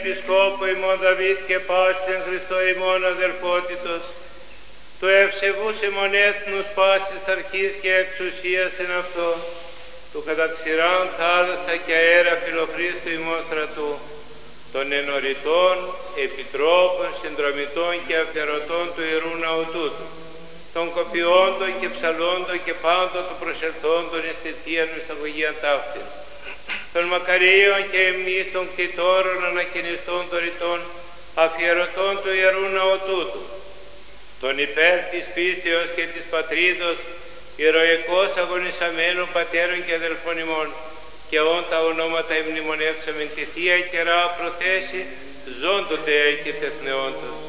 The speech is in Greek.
Επισκόπου ημών Δαβίδ και πάσης εν Χριστώ ημών αδελφότητος, του ευσεβούς ημών έθνους πάσης αρχής και εξουσίας εν αυτό, του κατά ξηράν θάλασσα και αέρα φιλοχρίστου ημών στρατού, των ενωρητών, επιτρόπων, συνδρομητών και αυθερωτών του Ιερού Ναού τούτου, των κοπιόντων και ψαλόντων και πάντων των προσελθόντων εις τη Θείαν Μυσταγωγίαν ταύτην, των μακαρίων και εμείς των κτητόρων ανακαινιστών δωρητών, αφιερωτών του Ιερού Ναού τούτου, των υπέρ της πίστεως και της πατρίδος, ηρωικός αγωνισαμένων πατέρων και αδελφών ημών, και όν τα ονόματα εμνημονεύσαμεν τη Θεία Ιερά προθέση, ζώντοτε και τεθνεόντος.